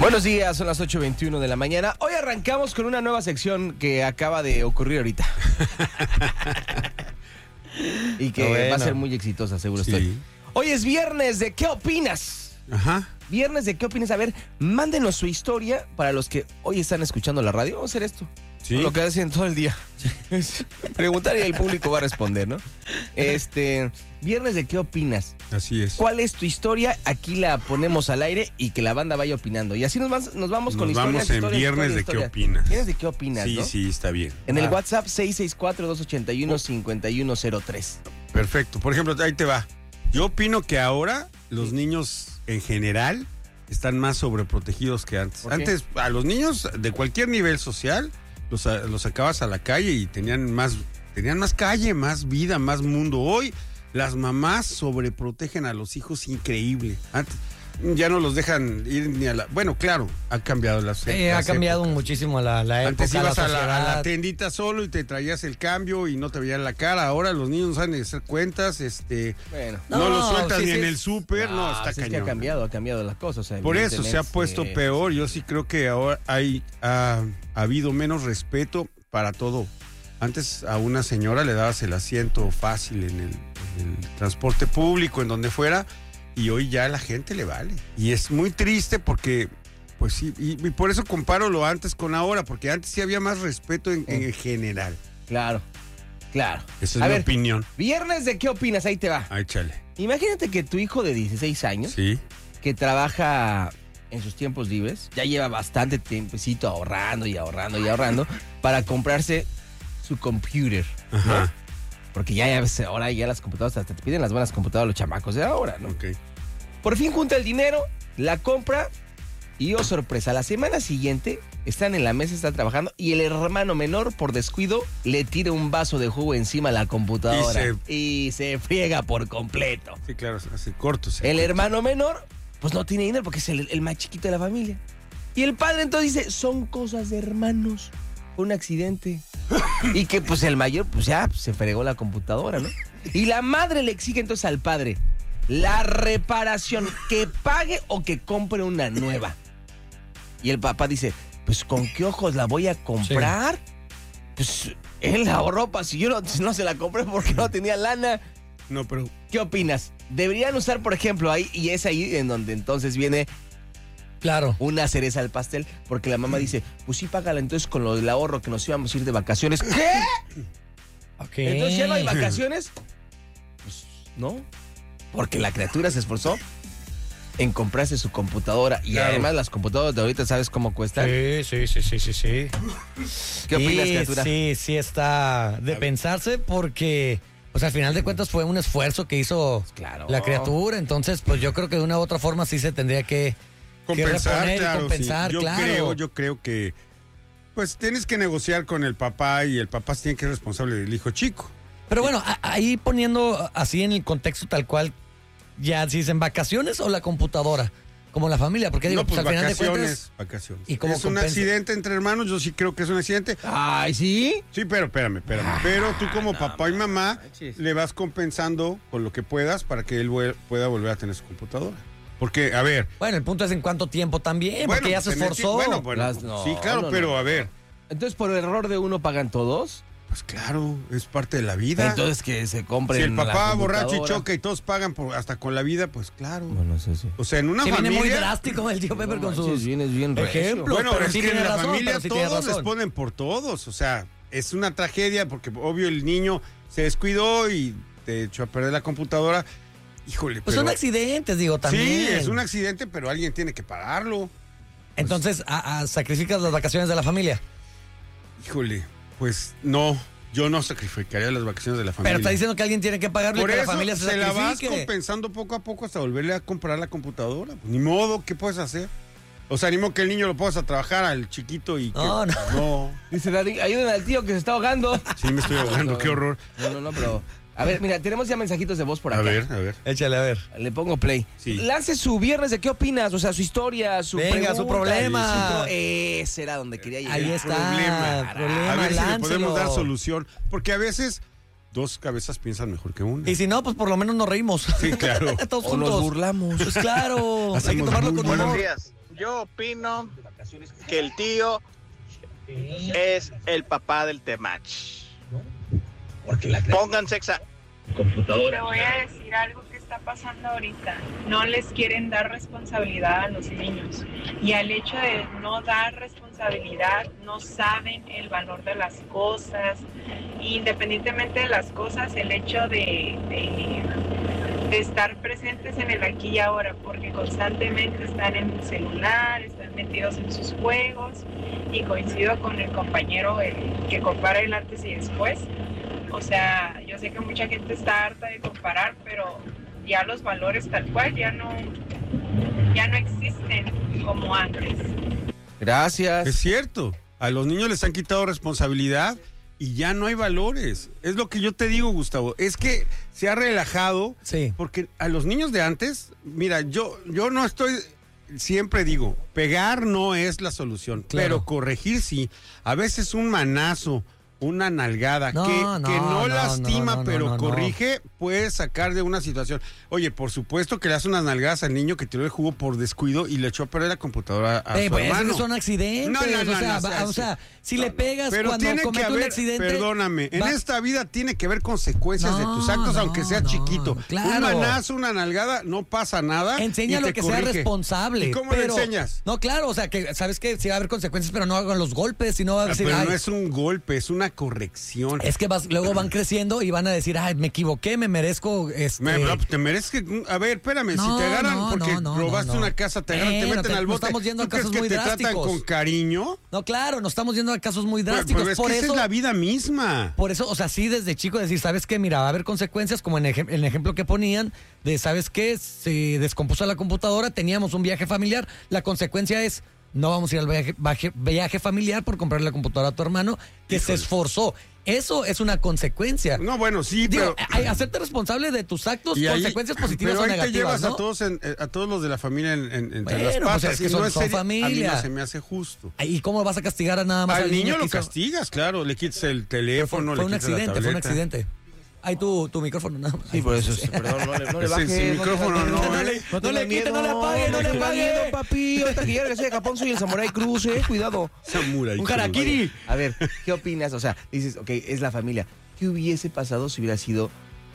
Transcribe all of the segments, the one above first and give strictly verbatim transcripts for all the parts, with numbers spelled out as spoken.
Buenos días, son las ocho veintiuno de la mañana. Hoy arrancamos con una nueva sección que acaba de ocurrir ahorita. Y que bueno. va a ser muy exitosa, seguro sí. estoy. Hoy es viernes de ¿Qué opinas? Ajá. Viernes de ¿Qué opinas? A ver, mándenos su historia para los que hoy están escuchando la radio. Vamos a hacer esto. Sí. Lo que hacen todo el día. Preguntar y el público va a responder, ¿no? Este, viernes de ¿Qué opinas? Así es. ¿Cuál es tu historia? Aquí la ponemos al aire y que la banda vaya opinando. Y así nos, vas, nos vamos con nos historias. Nos vamos en historias, viernes historias, de historias. ¿Qué opinas? Viernes de ¿Qué opinas? Sí, ¿no? sí, está bien. En ah. el WhatsApp seis seis cuatro, dos ocho uno, cinco uno cero tres. Perfecto. Por ejemplo, ahí te va. Yo opino que ahora los sí. niños en general están más sobreprotegidos que antes. Antes, a los niños de cualquier nivel social, los, los sacabas a la calle y tenían más, tenían más calle, más vida, más mundo. Hoy las mamás sobreprotegen a los hijos increíble. Antes ya no los dejan ir ni a la... Bueno, claro, ha cambiado la eh, Ha cambiado épocas. muchísimo la, la época. Antes ibas la a, la, a la tiendita solo y te traías el cambio y no te veían la cara. Ahora los niños no saben ni hacer cuentas, este... Bueno. No, no los sueltas sí, ni sí, en el súper, no, no, está sí cañón. Es que ha cambiado, ha cambiado las cosas. O sea, por eso se ha puesto eh, peor. Yo sí creo que ahora hay ha, ha habido menos respeto para todo. Antes a una señora le dabas el asiento fácil en el, en el transporte público, en donde fuera, y hoy ya a la gente le vale. Y es muy triste porque, pues sí, y, y por eso comparo lo antes con ahora, porque antes sí había más respeto en, en general. Claro, claro. Esa es a mi ver, opinión. Viernes de ¿Qué opinas? Ahí te va. Ahí, chale. Imagínate que tu hijo de dieciséis años, sí. que trabaja en sus tiempos libres, ya lleva bastante tiempecito ahorrando y ahorrando y ahorrando para comprarse su computer. Ajá. ¿no? Porque ya, ya ahora ya las computadoras hasta te piden las buenas computadoras los chamacos de ahora, ¿no? Ok. Por fin junta el dinero, la compra y, oh sorpresa, la semana siguiente están en la mesa, están trabajando y el hermano menor, por descuido, le tira un vaso de jugo encima a la computadora y se, y se friega por completo. Sí, claro, hace corto. El corto. hermano menor, pues no tiene dinero porque es el, el más chiquito de la familia. Y el padre entonces dice, son cosas de hermanos, fue un accidente. Y que pues el mayor pues ya se fregó la computadora, ¿no? Y la madre le exige entonces al padre la reparación, que pague o que compre una nueva. Y el papá dice, pues ¿con qué ojos la voy a comprar? Sí. Pues él la ahorró para si yo no, no se la compré porque no tenía lana. No, pero... ¿Qué opinas? Deberían usar, por ejemplo, ahí, y es ahí en donde entonces viene... Claro. Una cereza al pastel, porque la mamá dice, pues sí, págala entonces con lo del ahorro que nos íbamos a ir de vacaciones. ¿Qué? Okay. Entonces ya no hay vacaciones. Pues no, porque la criatura se esforzó en comprarse su computadora. Y claro. además las computadoras de ahorita, ¿sabes cómo cuestan? Sí, sí, sí, sí, sí, sí. ¿Qué opinas, y, criatura? Sí, sí está de pensarse porque... Pues al final de cuentas fue un esfuerzo que hizo claro. la criatura. Entonces, pues yo creo que de una u otra forma sí se tendría que... Compensar, que claro, compensar, sí. Yo claro. creo, yo creo que pues tienes que negociar con el papá y el papá tiene que ser responsable del hijo chico. Pero bueno, a, ahí poniendo así en el contexto tal cual, ya si dicen vacaciones o la computadora, como la familia, porque digo, no, pues, pues al vacaciones, final de cuentas, vacaciones. ¿Y cómo es compensa? Un accidente entre hermanos, yo sí creo que es un accidente. Ay, ¿sí? Sí, pero espérame, espérame. Ah, pero tú como no, papá y mamá manches. le vas compensando con lo que puedas para que él pueda volver a tener su computadora. Porque, a ver... Bueno, el punto es en cuánto tiempo también, bueno, porque ya se esforzó. Bueno, bueno, Las, no, sí, claro, no, no, pero no. a ver... Entonces, ¿por el error de uno pagan todos? Pues claro, es parte de la vida. Entonces, que se compren. Si el papá borracho y choca y todos pagan por, hasta con la vida, pues claro. Bueno, sí, sí. O sea, en una sí, familia... viene muy drástico el tío Pepper no, con sus vienes bien ejemplos. Bueno, pero es sí que en la razón, familia sí todos les ponen por todos. O sea, es una tragedia porque obvio el niño se descuidó y te echó a perder la computadora. Híjole, pues pero... son accidentes, digo, también. Sí, es un accidente, pero alguien tiene que pagarlo. Entonces, pues... ¿a, a sacrificas las vacaciones de la familia? Híjole, pues no, yo no sacrificaría las vacaciones de la familia. Pero está diciendo que alguien tiene que pagarlo Por y que eso la familia se, se sacrifique. la vas compensando poco a poco hasta volverle a comprar la computadora. Pues, ni modo, ¿qué puedes hacer? O sea, ni modo que el niño lo pongas a trabajar al chiquito y que... No, no. no. Dice Daddy, ayuden al tío que se está ahogando. Sí, me estoy ahogando, no, qué horror. No, no, no, pero... A ver, mira, tenemos ya mensajitos de voz por acá. A ver, a ver. Échale, a ver. Le pongo play. Sí. Lance su viernes de qué opinas, o sea, su historia, su Venga, pregunta, su problema. Su... Ese era donde quería llegar. Ahí está. Problema. problema A ver láncelo. si le podemos dar solución. Porque a veces dos cabezas piensan mejor que una. Y si no, pues por lo menos nos reímos. Sí, claro. Todos o juntos. nos burlamos. Pues claro. Hay que tomarlo con humor. Buenos días. yo opino que el tío es el papá del temach. Pónganse exa... Te voy a decir algo que está pasando ahorita. No les quieren dar responsabilidad a los niños. Y al hecho de no dar responsabilidad, no saben el valor de las cosas. Independientemente de las cosas, el hecho de, de, de estar presentes en el aquí y ahora, porque constantemente están en el celular, están metidos en sus juegos. Y coincido con el compañero el, que compara el antes y después. O sea, yo sé que mucha gente está harta de comparar, pero ya los valores tal cual ya no, ya no existen como antes. Gracias. Es cierto, a los niños les han quitado responsabilidad y ya no hay valores. Es lo que yo te digo, Gustavo, es que se ha relajado, Sí. porque a los niños de antes, mira, yo, yo no estoy... Siempre digo, pegar no es la solución, Claro. pero corregir sí. A veces un manazo, una nalgada No, que, no, que no, no, lastima, no, no, pero no, no. corrige, puede sacar de una situación. Oye, por supuesto que le hace unas nalgadas al niño que tiró el jugo por descuido y le echó a perder la computadora a Eh, su pues, es hermano. que son accidentes. No, no, no, o sea, no, o sea, va- o sea, si no, le no. pegas Pero cuando tiene que comete un haber, accidente. perdóname, en va- esta vida tiene que haber consecuencias de No, tus actos, no, aunque sea no, chiquito. claro. Un manazo, una nalgada, no pasa nada. Enseña y lo te que sea corrige. responsable. ¿Y cómo pero, le enseñas? No, claro, o sea, que sabes que sí va a haber consecuencias, pero no hagan los golpes, sino va a Ah, decir, pero ay, no es un golpe, es una corrección. es que vas- luego van creciendo y van a decir, ay, me equivoqué, me merezco este. Me, no, pues te mereces que... A ver, espérame, No, si te agarran no, porque no, no, robaste no, no. una casa, te agarran, te Bueno, meten te- al nos bote. estamos yendo a ¿Tú crees casos que muy te tratan drásticos. con cariño? No, claro, nos estamos yendo a casos muy Pero, drásticos. pero es por que esa eso, es la vida misma. Por eso, o sea, sí, desde chico decir, ¿sabes qué? Mira, va a haber consecuencias, como en ejem- el ejemplo que ponían, de, ¿sabes qué? Se descompuso la computadora, teníamos un viaje familiar, la consecuencia es, no vamos a ir al viaje, viaje- viaje familiar por comprarle la computadora a tu hermano, que se Híjole. esforzó. Eso es una consecuencia. No, bueno, sí, Digo, pero... hay- hacerte responsable de tus actos, y ahí- consecuencias positivas pero o ahí te negativas, llevas ¿no? a todos en- eh, a todos los de la familia en, en- entre Bueno, las pues patas. es que y son- no es son serio. A mí familia. no se me hace justo. ¿Y cómo vas a castigar a nada más Al niño que lo hizo- castigas, claro. Le quitas el Fue, teléfono, fue le un quitas la accidente, fue un tableta. accidente. Ay, tu, tu micrófono, nada más. Sí, por eso, sí, perdón, no le, no le Ese bajes. sin no le micrófono bajes, no, no ¿eh? le- No tengas le quite, no le miedo, apague, no le tengas apague. miedo, papi. Ahorita que ya regresé de Japón soy el Samurai Cruz, eh, cuidado. Samurai Un Cruz. harakiri. A ver, ¿qué opinas? O sea, dices, ok, es la familia. ¿Qué hubiese pasado si hubiera sido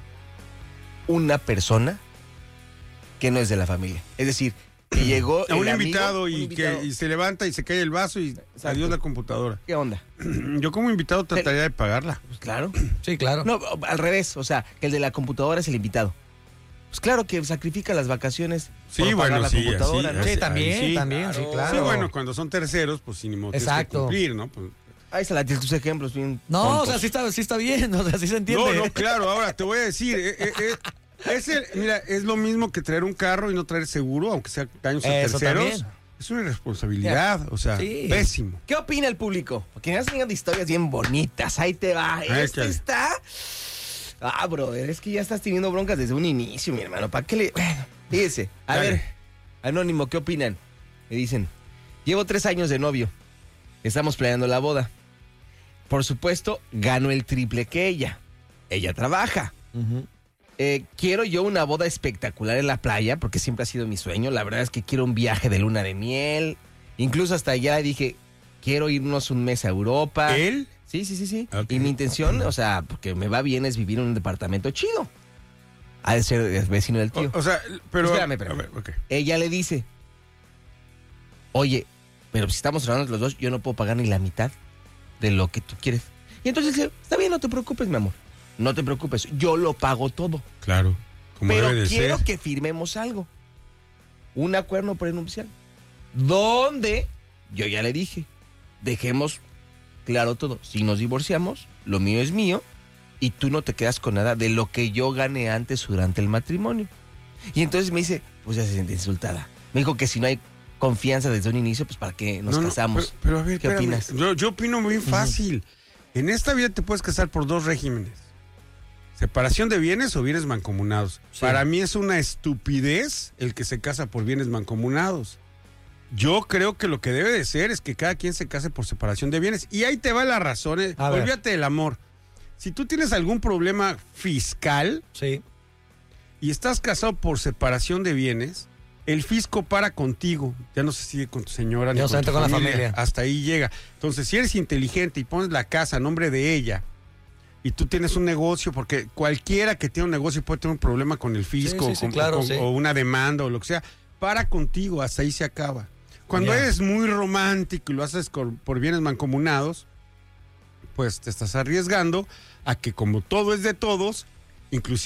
una persona que no es de la familia? Es decir, que llegó A un el amigo, invitado, un y, invitado. Que, y se levanta y se cae el vaso y adiós la computadora. ¿Qué onda? Yo como invitado trataría de pagarla. Pues claro. Sí, claro. No, al revés, o sea, que el de la computadora es el invitado. Pues claro que sacrifica las vacaciones. Sí, por pagar bueno, la sí, computadora, así, ¿no? Sí, así, también, sí, también, sí, claro. Sí, bueno, cuando son terceros, pues sí, ni modo, tienes que Exacto. cumplir, ¿no? Pues, Ahí están tus ejemplos bien No, tontos. o sea, sí está, sí está bien, o sea, sí se entiende. no, no, claro, ahora te voy a decir, eh, eh, eh, es el- mira, es lo mismo que traer un carro y no traer seguro, aunque sea daños a Eso terceros. también. Es una irresponsabilidad, o sea, Sí. pésimo. ¿Qué opina el público? Porque me hacen historias bien bonitas. Ahí te va. Este Échale. está. Ah, brother, es que ya estás teniendo broncas desde un inicio, mi hermano. ¿Para qué le.? Bueno, fíjese. A Dale. ver, Anónimo, ¿qué opinan? Me dicen: llevo tres años de novio. Estamos planeando la boda. Por supuesto, gano el triple que ella. Ella trabaja. Ujú. Eh, quiero yo una boda espectacular en la playa, porque siempre ha sido mi sueño. La verdad es que quiero un viaje de luna de miel. Incluso hasta allá dije, quiero irnos un mes a Europa. ¿Él? Sí, sí, sí, sí. Ok. Y mi intención, o sea, porque me va bien, es vivir en un departamento chido. Ha de ser el vecino del tío. O, o sea, pero... Espérame, espérame. A ver, ok. Ella le dice, oye, pero si estamos trabajando los dos, yo no puedo pagar ni la mitad de lo que tú quieres. Y entonces dice, está bien, no te preocupes, mi amor. No te preocupes, yo lo pago todo. Claro, como Pero debe de quiero ser. que firmemos algo. Un acuerdo prenupcial. Donde yo ya le dije, dejemos claro todo. Si nos divorciamos, lo mío es mío y tú no te quedas con nada de lo que yo gané antes o durante el matrimonio. Y entonces me dice, pues ya se siente insultada. Me dijo que si no hay confianza desde un inicio, pues para qué nos No, no, casamos. pero, pero a ver, ¿Qué espérame. opinas? Yo, yo opino muy fácil. En esta vida te puedes casar por dos regímenes. Separación de bienes o bienes mancomunados. Sí. Para mí es una estupidez el que se casa por bienes mancomunados. Yo creo que lo que debe de ser es que cada quien se case por separación de bienes. Y ahí te va la razón. eh. A ver. Olvídate del amor. Si tú tienes algún problema fiscal Sí. y estás casado por separación de bienes, El fisco para contigo, ya no se sigue con tu señora ni Ya con, solamente tu con la familia, familia. hasta ahí llega. Entonces, si eres inteligente y pones la casa a nombre de ella y tú tienes un negocio, porque cualquiera que tiene un negocio puede tener un problema con el fisco Sí, sí, sí, con- claro, con- sí. o una demanda o lo que sea, para contigo, hasta ahí se acaba. Cuando Ya. eres muy romántico y lo haces con- por bienes mancomunados, pues te estás arriesgando a que como todo es de todos, inclusive